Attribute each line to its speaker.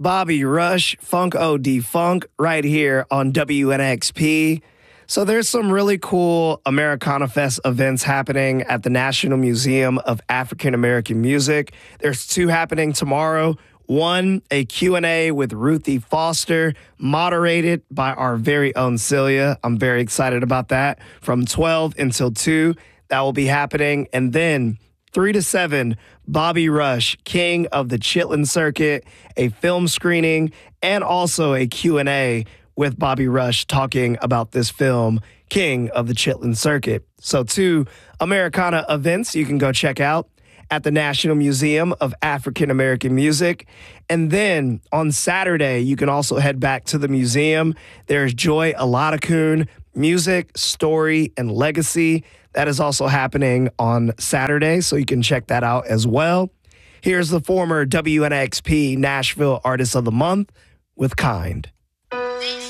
Speaker 1: Bobby Rush, Funk OD Funk, right here on WNXP. So there's some really cool Americana Fest events happening at the National Museum of African American Music. There's two happening tomorrow. One, a Q&A with Ruthie Foster, moderated by our very own Celia. I'm very excited about that. From 12 until 2, that will be happening. And then 3 to 7, Bobby Rush, King of the Chitlin Circuit, a film screening, and also a Q&A with Bobby Rush talking about this film, King of the Chitlin Circuit. So 2 Americana events you can go check out at the National Museum of African American Music. And then on Saturday, you can also head back to the museum. There's Joy Aladakun, Music, Story, and Legacy. That is also happening on Saturday, so you can check that out as well. Here's the former WNXP Nashville Artist of the Month with Kind.